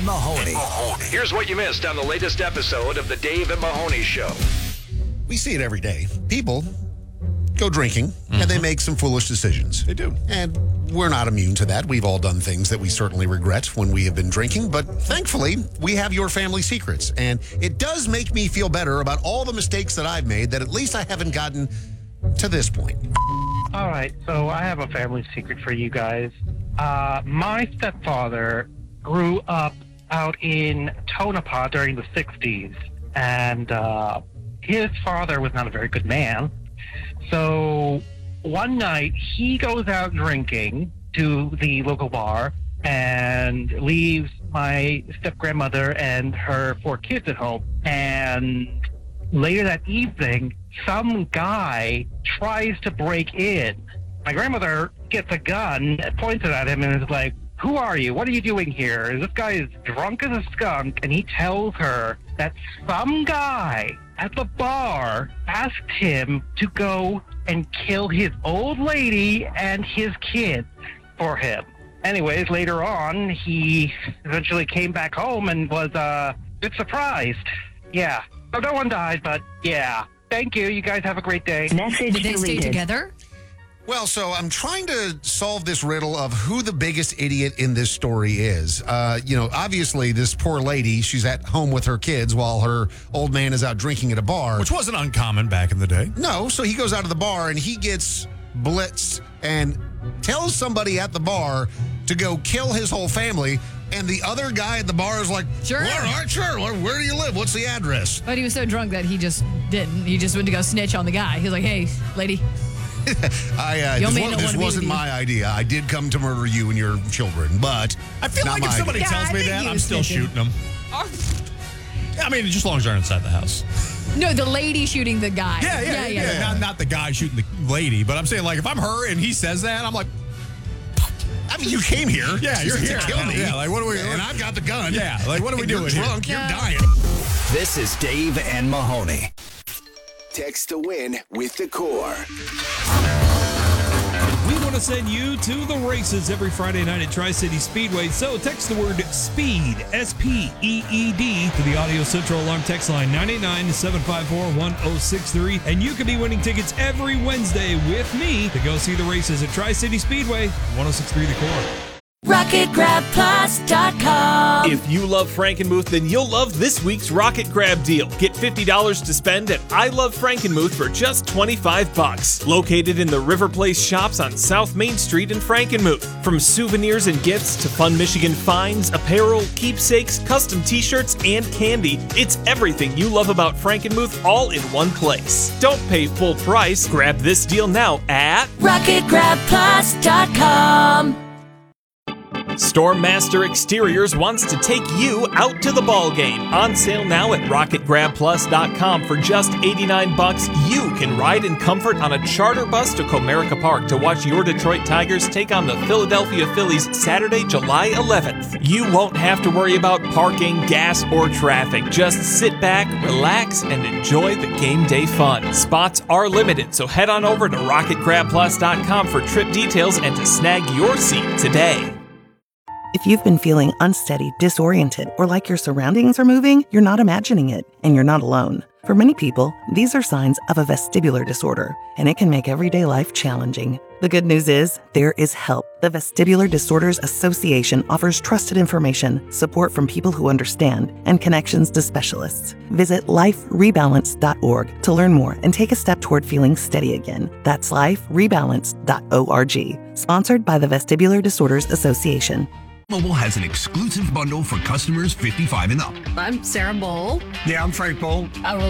and Mahoney. Here's what you missed on the latest episode of the Dave and Mahoney Show. We see it every day. People go drinking, and they make some foolish decisions. They do. And we're not immune to that. We've all done things that we certainly regret when we have been drinking, but thankfully, we have your family secrets. And it does make me feel better about all the mistakes that I've made, that at least I haven't gotten to this point. All right, so I have a family secret for you guys. My stepfather grew up out in Tonopah during the 60s, and his father was not a very good man. So one night he goes out drinking to the local bar and leaves my step-grandmother and her 4 kids at home. And later that evening, some guy tries to break in. My grandmother gets a gun, points it at him, and is like, "Who are you? What are you doing here? This guy is drunk as a skunk." And he tells her that some guy at the bar asked him to go and kill his old lady and his kids for him. Anyways, later on, he eventually came back home and was a bit surprised. Yeah. So no one died, but yeah. Thank you. You guys have a great day. Message Did they stay deleted. together? Well, so I'm trying to solve this riddle of who the biggest idiot in this story is. Obviously, this poor lady, she's at home with her kids while her old man is out drinking at a bar. Which wasn't uncommon back in the day. No, so he goes out of the bar and he gets blitzed and tells somebody at the bar to go kill his whole family. And the other guy at the bar is like, Sure. "Well, all right, sure. Where do you live? What's the address?" But he was so drunk that he just didn't. He just went to go snitch on the guy. He was like, "Hey, lady." This may not wanna be wasn't with you. my idea. I did come to murder you and your children, but I feel not like if my somebody idea. tells I me think that, he I'm was still snitching. shooting them. I mean, just as long as they're inside the house. No, the lady shooting the guy. Yeah. Not the guy shooting the lady, but I'm saying, like, if I'm her and he says that, I'm like, I mean, you came here. yeah, you're to here. kill me. Yeah, like, what are we? And I've got the gun. Yeah, like, what are we And doing You're here? drunk. You're dying. This is Dave and Mahoney. Text to win with the Core. We want to send you to the races every Friday night at Tri-City Speedway. So text the word SPEED, S-P-E-E-D, to the Audio Central Alarm text line 989-754-1063. And you could be winning tickets every Wednesday with me to go see the races at Tri-City Speedway, 1063 The Core. RocketGrabPlus.com. If you love Frankenmuth, then you'll love this week's Rocket Grab deal. Get $50 to spend at I Love Frankenmuth for just $25. Located in the River Place shops on South Main Street in Frankenmuth. From souvenirs and gifts to fun Michigan finds, apparel, keepsakes, custom t-shirts, and candy, it's everything you love about Frankenmuth all in one place. Don't pay full price. Grab this deal now at RocketGrabPlus.com. Stormmaster Exteriors wants to take you out to the ball game. On sale now at RocketGrabPlus.com for just $89. You can ride in comfort on a charter bus to Comerica Park to watch your Detroit Tigers take on the Philadelphia Phillies Saturday, July 11th. You won't have to worry about parking, gas, or traffic. Just sit back, relax, and enjoy the game day fun. Spots are limited, so head on over to RocketGrabPlus.com for trip details and to snag your seat today. If you've been feeling unsteady, disoriented, or like your surroundings are moving, you're not imagining it, and you're not alone. For many people, these are signs of a vestibular disorder, and it can make everyday life challenging. The good news is, there is help. The Vestibular Disorders Association offers trusted information, support from people who understand, and connections to specialists. Visit liferebalance.org to learn more and take a step toward feeling steady again. That's liferebalance.org. Sponsored by the Vestibular Disorders Association. Mobile has an exclusive bundle for customers 55 and up. I'm Sarah Bowl. Yeah, I'm Frank Bowl.